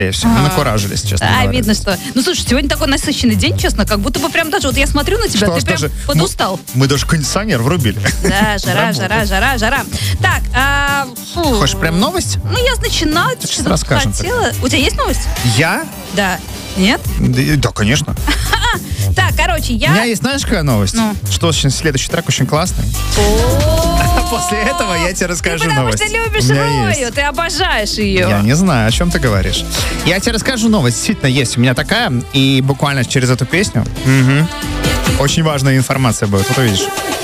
Все, мы накуражились, честно говоря. Видно, что... Ну, слушай, сегодня такой насыщенный день, честно, как будто бы прям даже... Вот я смотрю на тебя, ты прям подустал. Мы даже кондиционер врубили. Да, жара. Так, Хочешь прям новость? Ну, я начинать хотела. У тебя есть новость? Я? Да. Нет? Да, конечно. Так, короче, У меня есть, знаешь, какая новость? Что следующий трек очень классный. После этого я тебе расскажу новость. Потому что любишь Рою, ты обожаешь ее. Я не знаю, о чем ты говоришь. Я тебе расскажу новость. Действительно есть у меня такая. И буквально через эту песню очень важная информация будет. Вот увидишь.